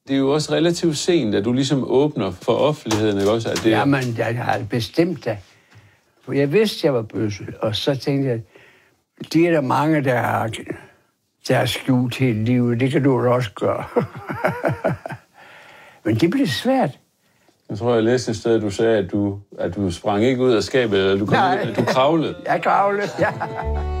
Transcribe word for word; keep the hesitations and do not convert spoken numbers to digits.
det er jo også relativt sent, at du ligesom åbner for offentligheden, ikke også? At det... Jamen, jeg har bestemt det. For jeg vidste, jeg var bøsse, og så tænkte jeg, det er der mange, der har, der har skjult hele livet. Det kan du også gøre. Men det blev svært. Jeg tror, jeg læste et sted, at du sagde, at du, at du sprang ikke ud af skabet, eller du, kom, du kravlede. Jeg kravlede, ja.